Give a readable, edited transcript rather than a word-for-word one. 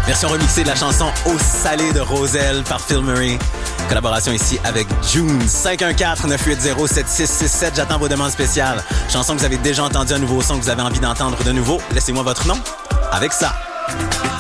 Version remixée de la chanson Eau salée de Roselle par Phil Murray. Collaboration ici avec June. 514-980-7667. J'attends vos demandes spéciales. Chanson que vous avez déjà entendue, un nouveau son que vous avez envie d'entendre de nouveau. Laissez-moi votre nom avec ça.